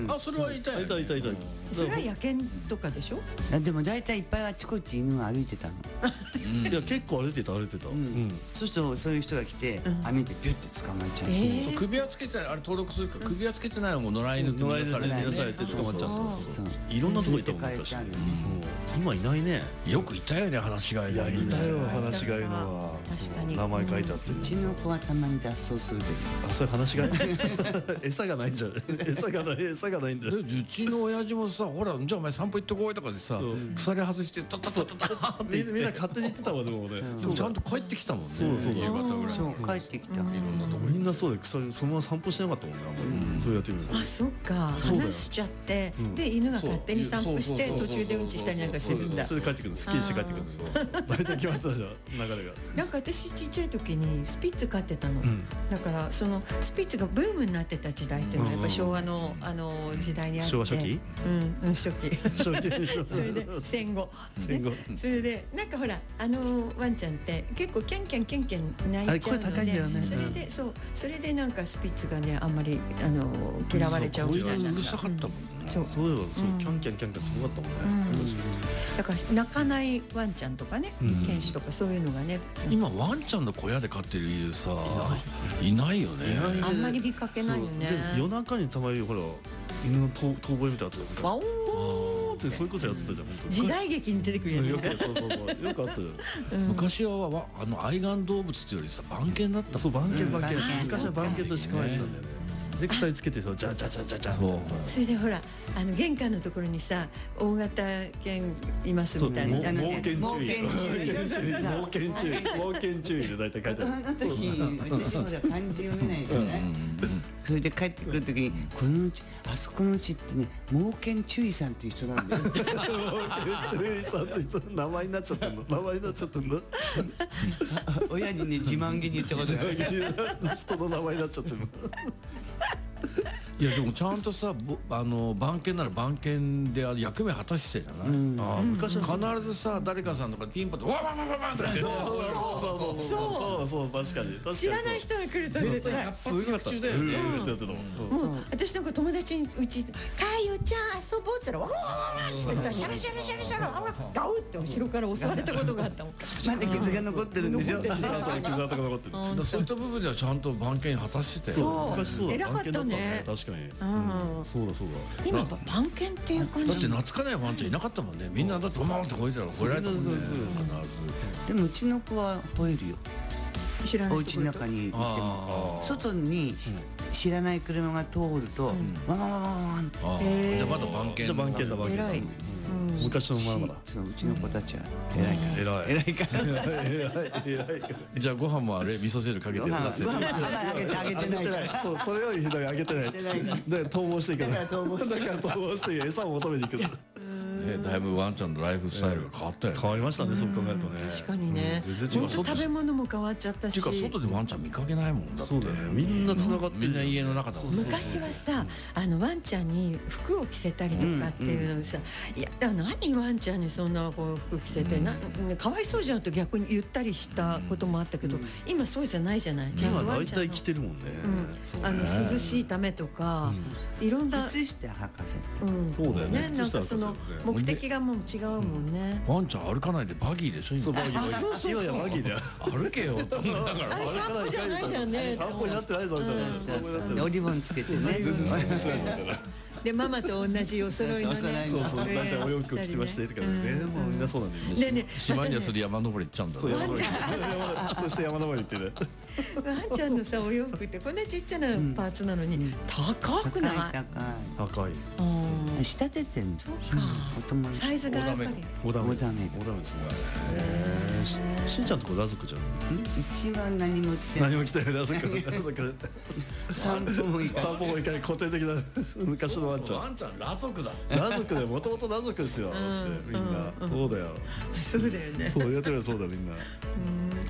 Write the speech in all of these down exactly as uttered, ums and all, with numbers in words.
あ、それはいたよね。 いたいたいた。 それは野犬とかでしょ。 でも大体いっぱいあちこち犬が歩いてたの。 いや結構歩いてた歩いてた。 そうするとそういう人が来て網でビュッて捕まえちゃう。 そう首輪つけてあれ登録するから首輪つけてないのも野良犬って見なされて見なされて捕まっちゃった。いろんなとこいたもん昔。今いないね。 よくいたよね、話し飼いで。 いやいたよ、話し飼いのは。 確かに名前書いてあってる。 うちの子はたまに脱走するけど。 あ、それ話し飼い。餌がないんじゃない。餌がない餌がないんだよ。 うちの親父もさ、ほらじゃあお前散歩行ってこいとかでさ、鎖外してタタタタタってみんな勝手に言ってたわでもね。 でもちゃんと帰ってきたもんね。 そうそう、 夕方ぐらい。 そう帰ってきた。 いろんなとこみんなそうで鎖そのまま散歩してなかったもんね、あんまり。そうやってみる。 あ、そっか。話しちゃってで犬が勝手に散歩して途中でうんちしたりなんかしてるんだ。 それで帰ってくるの、スッキリして帰ってくるの。大体決まったじゃん、流れが。 なんか私ちっちゃい時にスピッツ飼ってたの。だからそのスピッツがブームになってた時代っていうのはやっぱ昭和のあの時代にあって。 昭和初期？ うん、初期。 初期。 それで戦後。戦後。それでなんかほらあのワンちゃんって結構キャンキャンキャンキャン泣いちゃうので、それでそうそれでなんかスピッツがねあんまりあの嫌われちゃうみたいな。 うるさかったもんね。 そうそういえばそうキャンキャンキャンキャンすごかったもんね。 だから泣かないワンちゃんとかね、犬種とかそういうのがね。 今ワンちゃんの小屋で飼ってる家さいないよね。 あんまり見かけないよね。 夜中にたまにほら犬の遠吠えみたいなやつ。ワオーってそういうことやってたじゃん。 時代劇に出てくるやつよくそうそうそうよくあったよ。 昔はあの愛玩動物っていうよりさ番犬だった。 そう番犬番犬。昔は番犬として飼われてたんだよね。で鎖つけてそうジャジャジャジャジャそうそれでほらあの玄関のところにさ大型犬いますみたいな猛犬注意猛犬注意猛犬注意猛犬注意で大体書いてある。 あの時私ほら漢字読めないじゃない。それで帰ってくる時にこのうちあそこのうちってね猛犬注意さんっていう人なんだよ。猛犬注意さんって人名前になっちゃってんの名前になっちゃってんの。 親にね自慢げに言ってことない。 人の名前になっちゃってんの。 いやでもちゃんとさあの番犬なら番犬で役目果たしてじゃない。昔は必ずさ誰かさんとかピンポンとワンワンワンワンワンって。そうそうそうそうそう確かに知らない人が来ると絶対すごい中で私なんか友達にうち「かよちゃん遊ぼう」っつったらワンワンワンワンってさシャラシャラシャラシャラガウって後ろから襲われたことがあったもん。 まだ傷が残ってるんでしょ。 傷跡が残ってる。 そういった部分ではちゃんと番犬果たしてたよ。 昔そう偉かったね。 確かに。そうだそうだ。 今番犬っていう感じ。 だって懐かないワンちゃんいなかったもんね。みんなだってワンワンって吠えてたら吠えられたもんね。 でもうちの子は吠えるよ。 知らない。 お家の中にいても外に知らない車が通るとワンワンワンワンワン。 じゃあまだ番犬。 じゃあ番犬だ番犬。 偉い。 昔のままだ。 そううちの子たちは偉いから偉い偉いから偉い偉い。 じゃあご飯もあれ味噌汁かけてさせて。 ご飯あげてあげてない。 そうそれよりひどいあげてない。だから逃亡していく。だから逃亡して餌を求めに行く。 だいぶワンちゃんのライフスタイルが変わったよね。 変わりましたねそう考えるとね。 確かにね。 全然違う。 食べ物も変わっちゃったし。 っていうか外でワンちゃん見かけないもんだって。 そうだよね。みんな繋がってみんな家の中だもん。 昔はさあのワンちゃんに服を着せたりとかっていうのさいや何ワンちゃんにそんなこう服着せてなかわいそうじゃんと逆に言ったりしたこともあったけど今そうじゃないじゃない。 今大体着てるもんね。 あの涼しいためとかいろんな靴下履かせ。 そうだよね。 なんかその目的がもう違うもんね。 ワンちゃん歩かないでバギーでしょ今。 そうバギー。今やバギーだよ。 歩けよ。だからあれ散歩じゃないじゃんね。 散歩になってないぞみたいな。 おリボンつけてね。 全然散歩しないみたいな。 でママと同じお揃いのね。 そうそう。大体お洋服を着てましてとかね。もうみんなそうなんだよ。 でね島にはそれ山登り行っちゃうんだ。 そう山登り。そして山登り行ってね。 ワンちゃんのさお洋服ってこんなちっちゃなパーツなのに高くない？ 高い。 仕立ててんの。 そうか。サイズがやっぱり。 オダメ。 オダメ。 オダメですね。しんちゃんとこ裸族じゃん。うちは何も着てない。何も着てない裸族。裸族。 散歩も行かない。 散歩も行かない固定的な昔のワンちゃん。 ワンちゃん裸族だ。 裸族でもともと裸族ですよ。みんなそうだよ。 そうだよね。 そうやってるそうだみんな。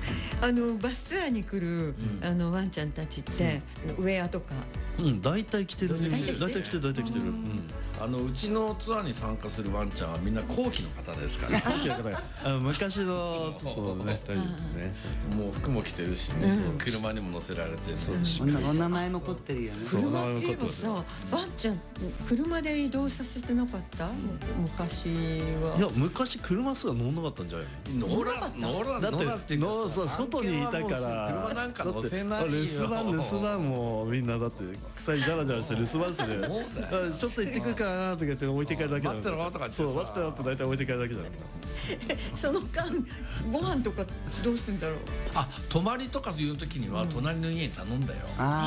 あのバスツアーに来る、あのワンちゃんたちって、ウェアとかうん大体着てるね。 大体着てる大体着てる大体着てる。うん。 あのうちのツアーに参加するワンちゃんはみんな後期の方ですからあの昔のちょっとね大丈夫ね。 もう服も着てるしね、車にも乗せられてね。 おなお名前も凝ってるよね。 そう車って言えばさ、ワンちゃん車で移動させてなかった？昔は。 いや昔車すら乗んなかったんじゃない乗ら乗らだ乗らっていうかのそう外にいたから車なんか乗せないよ。 留守番留守番もみんなだって臭いジャラジャラして留守番するちょっと行ってくるかなとか言って置いて帰るだけだ。 待ってろとかそう待ってろって大体置いて帰るだけだ。 その間ご飯とかどうすんだろう。 あ、泊まりとかいう時には隣の家に頼んだよ。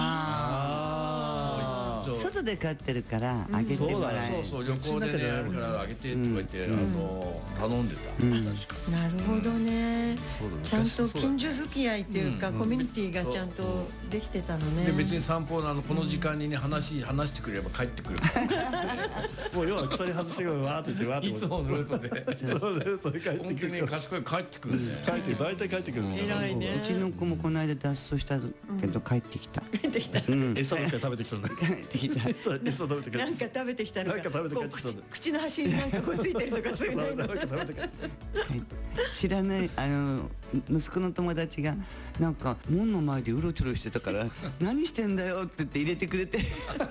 ああ。外で飼ってるからあげてもらえる。 そうそう旅行でねやるからあげてとか言ってあの頼んでた。確かなるほどね。ちゃんと近所付き合いっていうかコミュニティがちゃんとできてたのね。 で別に散歩のあのこの時間にね話話してくれれば帰ってくる。 もう要は鎖外してくるわーって言ってわーって。 いつものルートで。 いつものルートで帰って本当に賢い帰ってくるね。 帰って大体帰ってくる。 偉いね。 うちの子もこの間脱走したけど帰ってきた。 帰ってきた。 餌ばっかり食べてきたんだ。 帰ってきた。 餌餌食べて帰ってきた。 なんか食べてきたのか。 なんか食べて帰ってきたんだ。 口の端になんかこうついてるとかそういうの。 なんか食べて帰ってきた。 知らないあの息子の友達がなんか門の前でうろちょろしてたから何してんだよって言って入れてくれて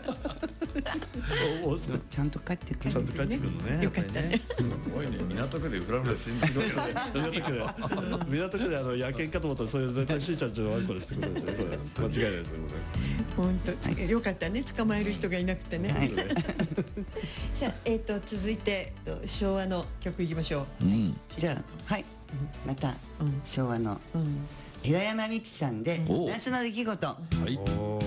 ちゃんと帰ってくる。 ちゃんと帰ってくるのね。 よかったね。 すごいね港区でフラフラしてるけど。 港区で港区であの野犬かと思ったらそういう絶対しーちゃんちのワンコですってことですよ。間違いないですよ。 本当よかったね捕まえる人がいなくてね。さあえっと続いて昭和の曲いきましょう。 じゃあはいまた昭和の平山美樹さんで夏の出来事。 はい。